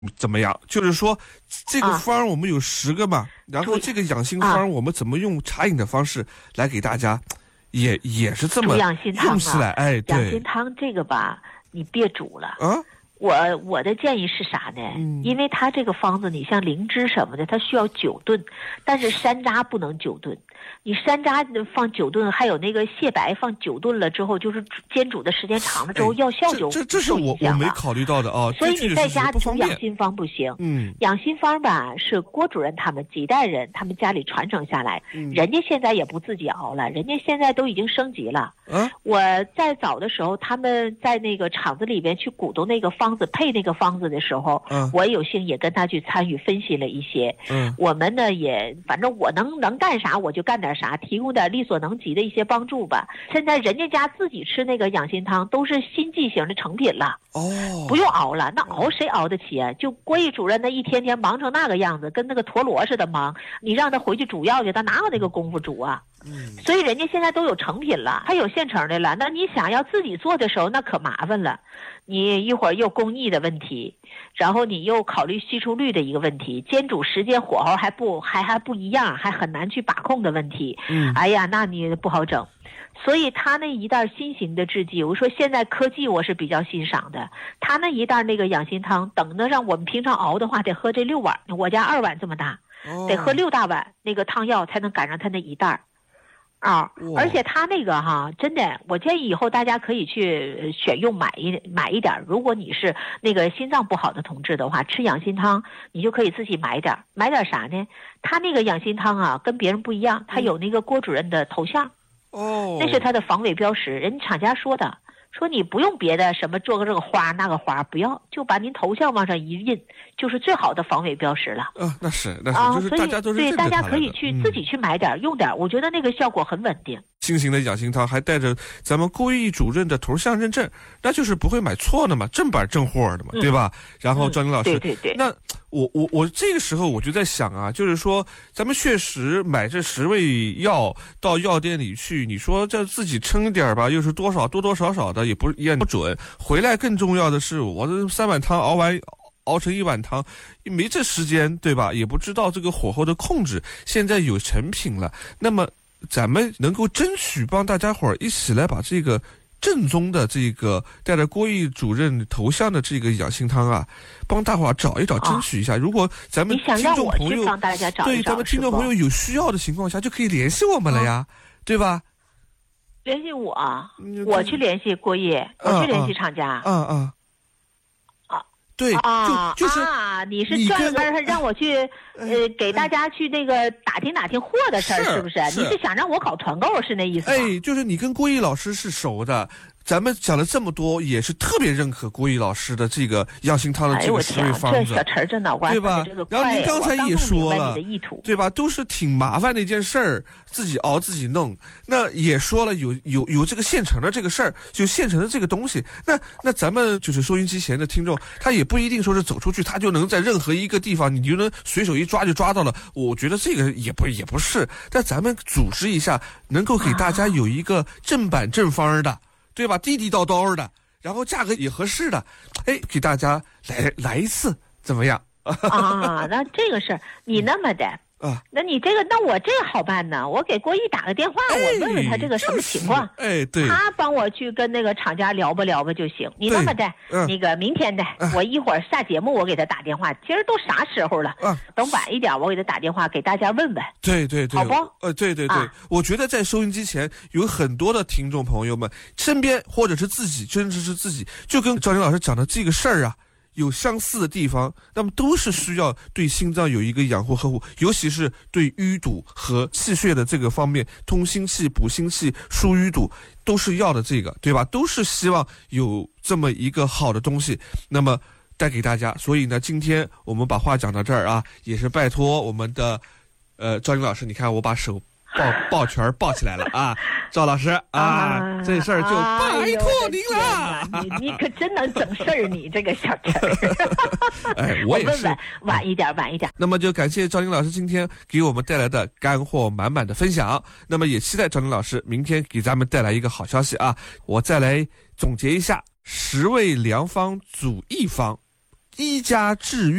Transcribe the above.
怎么样？就是说这个方我们有10个嘛，然后这个养心方我们怎么用茶饮的方式来给大家，也是这么养心汤用起来。哎，对， 养心汤这个吧，你别煮了啊。 我的建议是啥呢？因为它这个方子，你像灵芝什么的，它需要久炖，但是山楂不能久炖。你山楂放久炖，还有那个蟹白放久炖了之后，就是煎煮的时间长了之后，药效就这是我没考虑到的啊。 所以你在家煮养心方不行。养心方吧是郭主任他们几代人他们家里传承下来，人家现在也不自己熬了，人家现在都已经升级了。我在早的时候，他们在那个厂子里边去鼓捣那个方子配那个方子的时候，我有幸也跟他去参与分析了一些。我们呢也反正我能干啥我就干点啥，提供点力所能及的一些帮助吧。现在人家家自己吃那个养心汤都是新剂型的成品了，不用熬了，那熬谁熬得起啊？就郭毅主任那一天天忙成那个样子，跟那个陀螺似的忙，你让他回去煮药去，他哪有那个功夫煮啊？所以人家现在都有成品了，还有现成的了。那你想要自己做的时候，那可麻烦了。你一会儿又工艺的问题，然后你又考虑吸出率的一个问题，煎煮时间火候还不一样，还很难去把控的问题。哎呀，那你不好整。所以他那一袋新型的制剂，我说现在科技我是比较欣赏的。他那一袋那个养心汤，等着让我们平常熬的话，得喝这6碗，我家2碗这么大，得喝6大碗那个汤药才能赶上他那一袋。而且他那个真的，我建议以后大家可以去选用买一点。如果你是那个心脏不好的同志的话，吃养心汤你就可以自己买点啥呢？他那个养心汤跟别人不一样，他有那个郭主任的头像，那是他的防伪标识。人厂家说的，说你不用别的什么做个这个花那个花，不要，就把您头像往上一印，就是最好的防伪标识了。 那是就是大家都是对，大家可以自己去买点用点，我觉得那个效果很稳定。 新型的养心汤还带着咱们郭毅主任的头像认证，那就是不会买错的嘛，正版正货的嘛，对吧？然后赵宁老师， 对， 那我这个时候我就在想啊，就是说咱们确实买这10味药到药店里去，你说这自己称点吧，又是多少多少的，也不准。回来更重要的是，我这3碗汤熬成1碗汤，没这时间，对吧？也不知道这个火候的控制。现在有成品了，那么咱们能够争取帮大家伙儿一起来把这个正宗的这个带着郭毅主任头像的这个养心汤帮大伙儿找一找，争取一下。如果咱们听众朋友对咱们听众朋友有需要的情况下，就可以联系我们了呀，对吧？ 联系我去联系郭毅，我去联系厂家。 对，就是你是专门让我去给大家去那个打听货的事儿，是不是？你是想让我搞团购是那意思吗？ 就是你跟郭毅老师是熟的。咱们讲了这么多，也是特别认可郭毅老师的这个养心汤的这个10味方子， 这小陈真脑瓜， 对吧？然后您刚才也说了，对吧？都是挺麻烦的一件事儿，自己熬自己弄。那也说了有这个现成的这个事儿，就现成的这个东西。那咱们就是收音机前的听众，他也不一定说是走出去，他就能在任何一个地方，你就能随手一抓就抓到了。我觉得这个也不是，但咱们组织一下，能够给大家有一个正版正方的。对吧？地道的，然后价格也合适的，给大家来一次，怎么样？ 那这个事儿你那么的那你这个，那我这好办呢。我给郭毅打个电话，我问问他这个什么情况。 对， 他帮我去跟那个厂家聊吧就行。你那么的，那个明天的，我一会儿下节目我给他打电话。其实都啥时候了？等晚一点我给他打电话，给大家问问。 对， 好不？ 对，我觉得在收音机前有很多的听众朋友们，身边或者是自己，甚至是自己，就跟赵宁老师讲的这个事儿有相似的地方，那么都是需要对心脏有一个养护呵护，尤其是对淤堵和气血的这个方面，通心气、补心气、疏淤堵，都是要的这个，对吧？都是希望有这么一个好的东西，那么带给大家。所以呢，今天我们把话讲到这儿也是拜托我们的赵宁老师，你看我把手抱拳抱起来了赵老师这事儿就拜托您了。 你可真能整事儿，你这个小陈儿。 我也是。 晚一点。 那么就感谢赵宁老师今天给我们带来的干货满满的分享。那么也期待赵宁老师明天给咱们带来一个好消息我再来总结一下：10味良方组1方一家治愈。